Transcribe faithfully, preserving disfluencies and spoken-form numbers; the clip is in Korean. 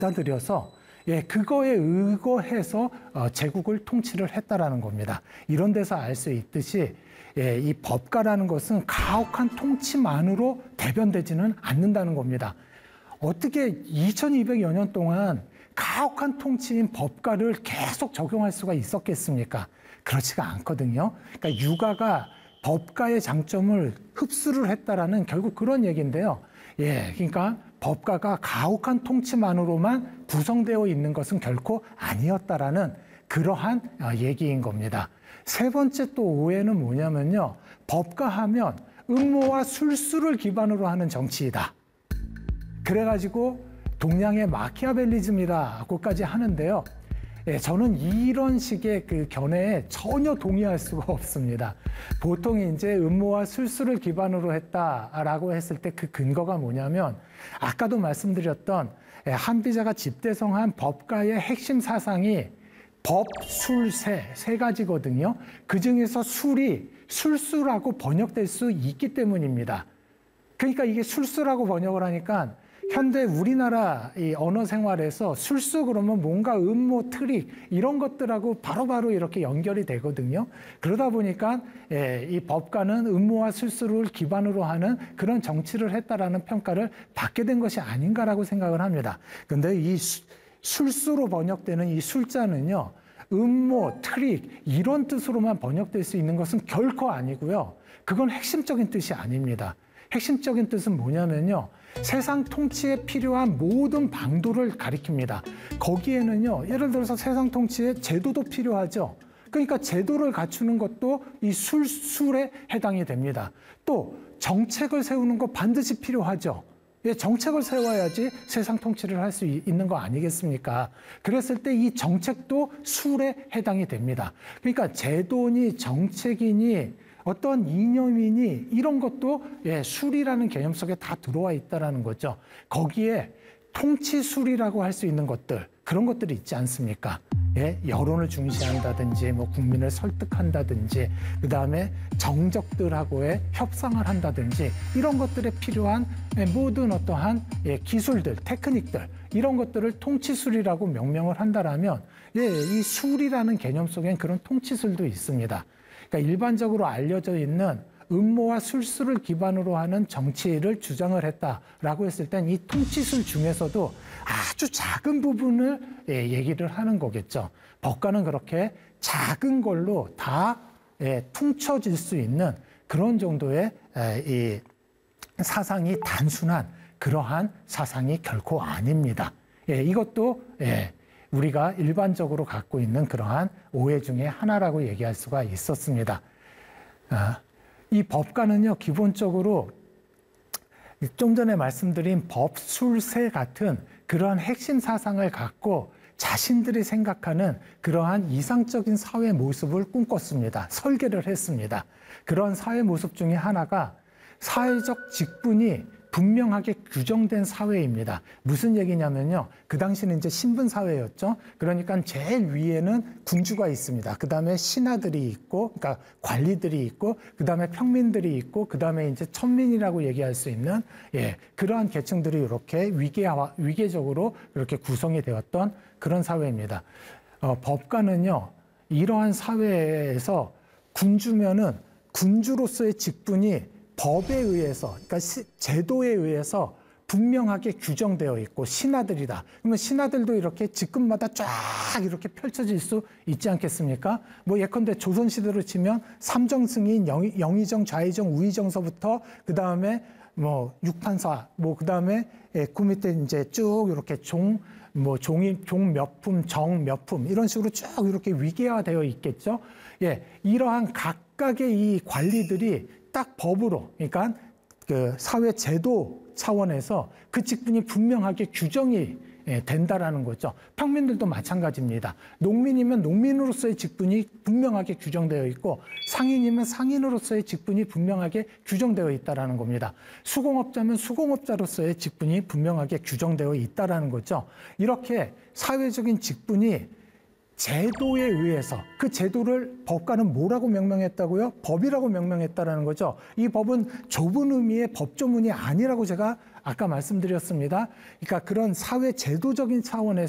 받아들여서 예, 그거에 의거해서 어, 제국을 통치를 했다라는 겁니다. 이런 데서 알 수 있듯이 예, 이 법가라는 것은 가혹한 통치만으로 대변되지는 않는다는 겁니다. 어떻게 이천이백여 년 동안 가혹한 통치인 법가를 계속 적용할 수가 있었겠습니까? 그렇지가 않거든요. 그러니까 육아가 법가의 장점을 흡수를 했다라는 결국 그런 얘기인데요. 예, 그러니까 법가가 가혹한 통치만으로만 구성되어 있는 것은 결코 아니었다라는 그러한 얘기인 겁니다. 세 번째 또 오해는 뭐냐면요. 법가하면 음모와 술수를 기반으로 하는 정치이다. 그래가지고 동양의 마키아벨리즘이라고까지 하는데요. 예, 저는 이런 식의 그 견해에 전혀 동의할 수가 없습니다. 보통 이제 음모와 술수를 기반으로 했다라고 했을 때 그 근거가 뭐냐면 아까도 말씀드렸던 한비자가 집대성한 법가의 핵심 사상이 법, 술, 세, 세 가지거든요. 그 중에서 술이 술수라고 번역될 수 있기 때문입니다. 그러니까 이게 술수라고 번역을 하니까 현대 우리나라 이 언어 생활에서 술수 그러면 뭔가 음모, 트릭 이런 것들하고 바로바로 이렇게 연결이 되거든요. 그러다 보니까 예, 이 법가는 음모와 술수를 기반으로 하는 그런 정치를 했다라는 평가를 받게 된 것이 아닌가라고 생각을 합니다. 그런데 이 수, 술수로 번역되는 이 술자는요. 음모, 트릭 이런 뜻으로만 번역될 수 있는 것은 결코 아니고요. 그건 핵심적인 뜻이 아닙니다. 핵심적인 뜻은 뭐냐면요. 세상 통치에 필요한 모든 방도를 가리킵니다. 거기에는요. 예를 들어서 세상 통치에 제도도 필요하죠. 그러니까 제도를 갖추는 것도 이 술, 술에 해당이 됩니다. 또 정책을 세우는 거 반드시 필요하죠. 예, 정책을 세워야지 세상 통치를 할 수 있는 거 아니겠습니까? 그랬을 때 이 정책도 술에 해당이 됩니다. 그러니까 제도니 정책이니 어떤 이념이니 이런 것도 예, 술이라는 개념 속에 다 들어와 있다는 거죠. 거기에 통치술이라고 할 수 있는 것들 그런 것들이 있지 않습니까? 예, 여론을 중시한다든지 뭐 국민을 설득한다든지 그다음에 정적들하고의 협상을 한다든지 이런 것들에 필요한 모든 어떠한 예, 기술들, 테크닉들 이런 것들을 통치술이라고 명명을 한다라면 예, 이 술이라는 개념 속엔 그런 통치술도 있습니다. 그러니까 일반적으로 알려져 있는 음모와 술수를 기반으로 하는 정치를 주장을 했다라고 했을 땐 이 통치술 중에서도 아주 작은 부분을 예, 얘기를 하는 거겠죠. 법가는 그렇게 작은 걸로 다 예, 퉁쳐질 수 있는 그런 정도의 예, 이 사상이 단순한 그러한 사상이 결코 아닙니다. 예, 이것도 예, 우리가 일반적으로 갖고 있는 그러한 오해 중에 하나라고 얘기할 수가 있었습니다. 아, 이 법가는요, 기본적으로 좀 전에 말씀드린 법, 술, 세 같은 그러한 핵심 사상을 갖고 자신들이 생각하는 그러한 이상적인 사회 모습을 꿈꿨습니다. 설계를 했습니다. 그런 사회 모습 중에 하나가 사회적 직분이 분명하게 규정된 사회입니다. 무슨 얘기냐면요. 그 당시는 이제 신분 사회였죠. 그러니까 제일 위에는 군주가 있습니다. 그 다음에 신하들이 있고, 그러니까 관리들이 있고, 그 다음에 평민들이 있고, 그 다음에 이제 천민이라고 얘기할 수 있는 예 그러한 계층들이 이렇게 위계화 위계적으로 이렇게 구성이 되었던 그런 사회입니다. 어, 법가는요 이러한 사회에서 군주면은 군주로서의 직분이 법에 의해서, 그러니까 시, 제도에 의해서 분명하게 규정되어 있고 신하들이다. 그러면 신하들도 이렇게 직급마다 쫙 이렇게 펼쳐질 수 있지 않겠습니까? 뭐 예컨대 조선시대로 치면 삼정승인, 영의, 영의정, 좌의정, 우의정서부터 그 다음에 뭐 육판사, 뭐 그 다음에 예, 그 밑에 이제 쭉 이렇게 종, 뭐 종이 종 몇 품, 정 몇 품 이런 식으로 쭉 이렇게 위계화되어 있겠죠. 예, 이러한 각각의 이 관리들이 딱 법으로, 그러니까 그 사회 제도 차원에서 그 직분이 분명하게 규정이 된다라는 거죠. 평민들도 마찬가지입니다. 농민이면 농민으로서의 직분이 분명하게 규정되어 있고 상인이면 상인으로서의 직분이 분명하게 규정되어 있다라는 겁니다. 수공업자면 수공업자로서의 직분이 분명하게 규정되어 있다라는 거죠. 이렇게 사회적인 직분이 제도에 의해서 그 제도를 법가는 뭐라고 명명했다고요? 법이라고 명명했다라는 거죠. 이 법은 좁은 의미의 법조문이 아니라고 제가 아까 말씀드렸습니다. 그러니까 그런 사회 제도적인 차원에서